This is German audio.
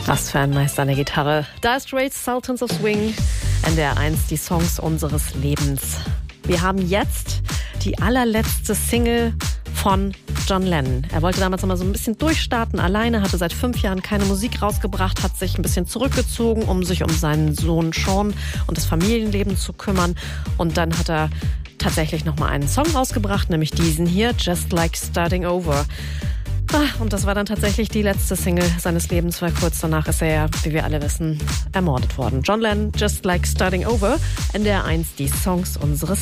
Was für ein Meister an der Gitarre. Dire Straits, Sultans of Swing, NDR 1, die Songs unseres Lebens. Wir haben jetzt die allerletzte Single von John Lennon. Er wollte damals immer so ein bisschen durchstarten alleine, hatte seit 5 Jahren keine Musik rausgebracht, hat sich ein bisschen zurückgezogen, um sich um seinen Sohn Sean und das Familienleben zu kümmern. Und dann hat er tatsächlich nochmal einen Song rausgebracht, nämlich diesen hier, Just Like Starting Over. Und das war dann tatsächlich die letzte Single seines Lebens, weil kurz danach ist er ja, wie wir alle wissen, ermordet worden. John Lennon, Just Like Starting Over, NDR 1, die Songs unseres